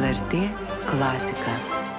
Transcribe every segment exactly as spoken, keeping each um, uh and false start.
R T klasika.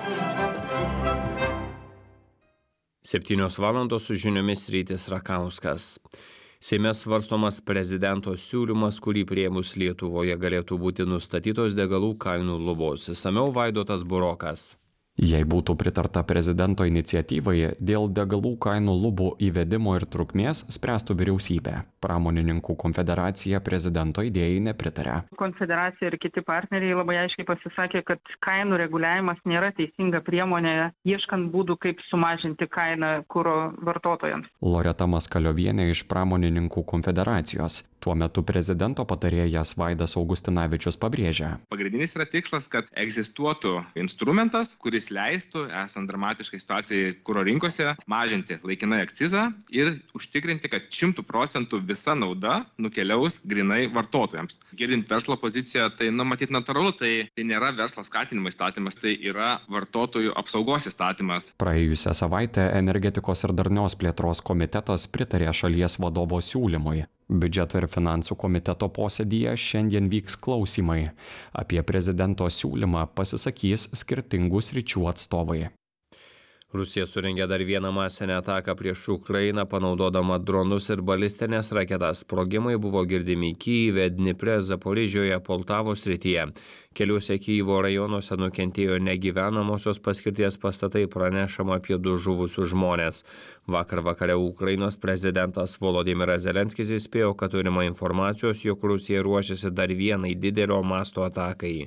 Septynios valandos su žiniomis Rytis Rakauskas. Seime svarstomas prezidento siūlymas, kurį priėmus Lietuvoje galėtų būti nustatytos degalų kainų lubos. Išsamiau Vaidotas Burokas. Jei būtų pritarta prezidento iniciatyvai, dėl degalų kainų lubų įvedimo ir trukmės spręstų vyriausybė. Pramonininkų konfederacija prezidento idėjai nepritarė. Konfederacija ir kiti partneriai labai aiškiai pasisakė, kad kainų reguliavimas nėra teisinga priemonė, ieškant būdų, kaip sumažinti kainą kuro vartotojams. Loreta Maskaliovienė iš pramonininkų konfederacijos. Tuo metu prezidento patarėjas Vaidas Augustinavičius pabrėžia. Pagrindinis yra tikslas, kad egzistuotų instrumentas, kuris leistų, esant dramatiškai situacijai kuro rinkose, mažinti laikinai akcizą ir užtikrinti, kad šimtų procentų visa nauda nukeliaus grinai vartotojams. Girdint verslo poziciją, tai nu, matyt natūralu, tai, tai nėra verslo skatinimo įstatymas, tai yra vartotojų apsaugos įstatymas. Praėjusią savaitę Energetikos ir darnios plėtros komitetas pritarė šalies vadovo siūlymui. Biudžeto ir finansų komiteto posėdyje šiandien vyks klausimai. Apie prezidento siūlymą pasisakys skirtingų sričių atstovai. Rusija surengė dar vieną masinę ataką prieš Ukrainą, panaudodama dronus ir balistinės raketas. Sprogimai buvo girdimi Kyjive, Dnipre, Zaporižioje, Poltavos srityje. Keliuose Kyjivo rajonuose nukentėjo negyvenamosios paskirties pastatai, pranešama apie du žuvusius žmones. Vakar vakare Ukrainos prezidentas Volodymyras Zelenskis įspėjo, kad turima informacijos, jog Rusija ruošiasi dar vienai didelio masto atakai.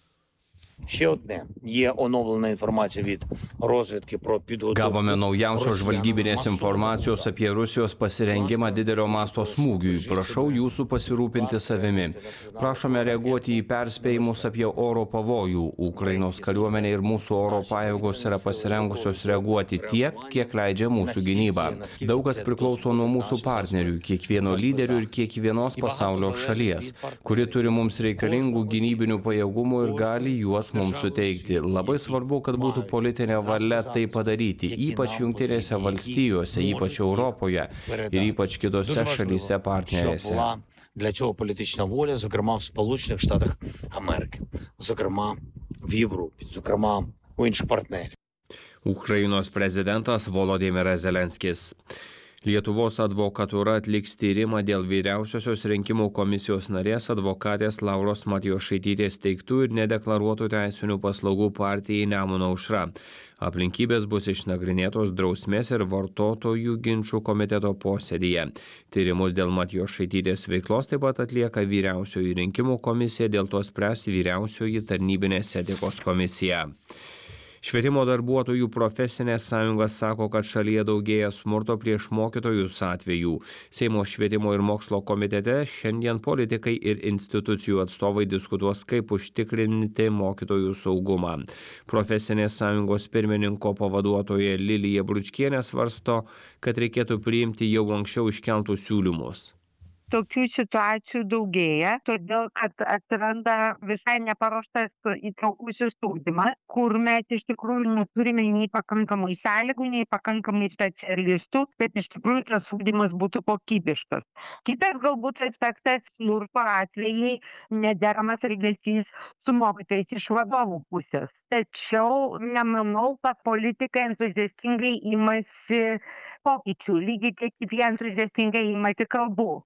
Ще одне. Є оновлена інформація від розвідки про підготовку. Gavome naujausios žvalgybinės informacijos apie Rusijos pasirengimą didelio masto smūgiui. Prašau jūsų pasirūpinti savimi. Prašome reaguoti į perspėjimus apie oro pavojų. Ukrainos kariuomenė ir mūsų oro pajėgos yra pasirengusios reaguoti tiek, kiek leidžia mūsų gynyba. Daug kas priklauso nuo mūsų partnerių, kiekvieno lyderių ir kiekvienos pasaulio šalies, kuri turi mums reikalingų gynybinių pajėgumų ir gali juos mums suteikti. Labai svarbu, kad būtų politinė valia tai padaryti, ypač Jungtinėse valstijose, ypač Europoje ir ypač kitose šalyse partnerėse. Для цього політична воля, зокрема в Сполучених Штатах Америки, зокрема в Європі, зокрема у інших партнерів. Ukrainos prezidentas Volodymyras Zelenskis. Lietuvos advokatūra atliks tyrimą dėl vyriausiosios rinkimų komisijos narės advokatės Lauros Matjošaitytės teiktų ir nedeklaruotų teisinių paslaugų partijai Nemuno aušra. Aplinkybės bus išnagrinėtos drausmės ir vartotojų ginčų komiteto posėdyje. Tyrimus dėl Matjošaitytės veiklos taip pat atlieka vyriausioji rinkimų komisija, dėl to spręs vyriausioji tarnybinės etikos komisija. Švietimo darbuotojų profesinė sąjunga sako, kad šalyje daugėja smurto prieš mokytojus atvejų. Seimo švietimo ir mokslo komitete šiandien politikai ir institucijų atstovai diskutuos, kaip užtikrinti mokytojų saugumą. Profesinės sąjungos pirmininko pavaduotoja Lilija Bručkienė svarsto, kad reikėtų priimti jau anksčiau iškeltų siūlymus. Tokių situacijų daugėja, todėl kad atsiranda visai neparuoštas įtraukusis ugdymas, kur mes iš tikrųjų neturime nei pakankamai sąlygų, nei pakankamai specialistų, bet iš tikrųjų tas ugdymas būtų kokybiškas. Kitas galbūt aspektas - smurto atvejai, nederamas elgesys su mokytojais iš vadovų pusės. Tačiau nemanau, kad politikai entuziastingai imasi pokyčių, lygiai tiek kaip jie entuziastingai imasi kalbų.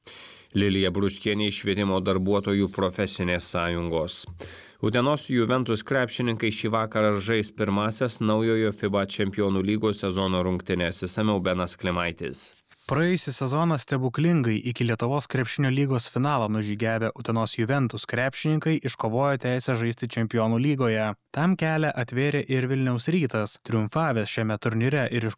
Lilija Bručkienė iš švietimo darbuotojų profesinės sąjungos. Utenos Juventus krepšininkai šį vakarą žais pirmasias naujojo FIBA čempionų lygos sezono rungtynes. Išsamiau Benas Klimaitis. Praėjusį sezoną stebuklingai iki Lietuvos krepšinio lygos finalo nužygiavę Utenos Juventus krepšininkai iškovojo teisę žaisti čempionų lygoje. Tam kelią atvėrė ir Vilniaus Rytas, triumfavęs šiame turnyre ir iš